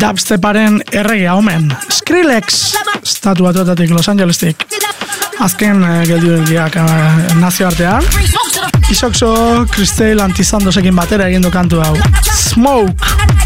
dubsteparen erregea omen. Skrillex, Estatu Batuetatik, Los Angelestik. Azken geldiak nazioartean. Isoxo, Cristale, Antisandosekin batera egin du kantu hau. Smoke!